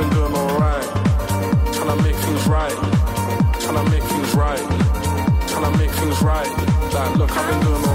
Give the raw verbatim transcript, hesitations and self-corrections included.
been doing alright. Can I make things right? Can I make things right? Can I make things right? Like, look, I've been doing alright.